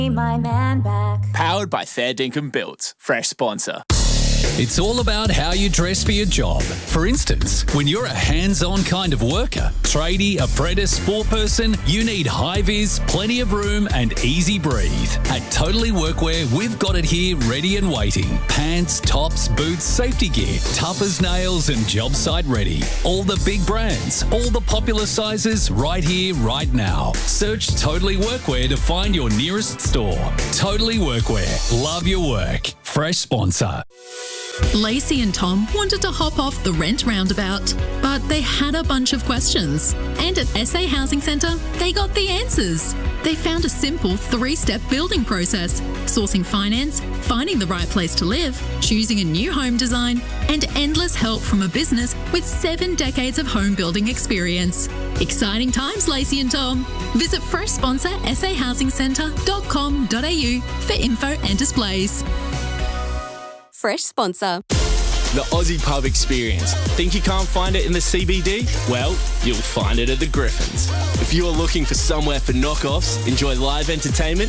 My man back. Powered by Fair Dinkum Built. Fresh sponsor. It's all about how you dress for your job. For instance, when you're a hands-on kind of worker, tradie, apprentice, four-person, you need high-vis, plenty of room and easy breathe. At Totally Workwear, we've got it here ready and waiting. Pants, tops, boots, safety gear, tough as nails and job site ready. All the big brands, all the popular sizes right here, right now. Search Totally Workwear to find your nearest store. Totally Workwear. Love your work. Fresh sponsor. Lacey and Tom wanted to hop off the rent roundabout, but they had a bunch of questions. And at SA Housing Centre, they got the answers. They found a simple 3-step building process: sourcing finance, finding the right place to live, choosing a new home design, and endless help from a business with 7 decades of home building experience. Exciting times, Lacey and Tom. Visit fresh sponsor sahousingcentre.com.au for info and displays. Fresh sponsor. The Aussie pub experience. Think you can't find it in the CBD? Well, you'll find it at the Griffins. If you're looking for somewhere for knockoffs, enjoy live entertainment,